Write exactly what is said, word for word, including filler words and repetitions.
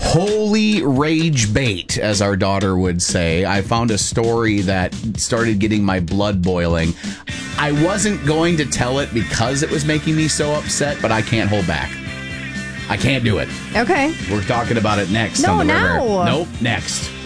Holy rage bait, as our daughter would say. I found a story that started getting my blood boiling. I wasn't going to tell it because it was making me so upset, but I can't hold back. I can't do it. Okay. We're talking about it next No, on the now. River. Nope, next.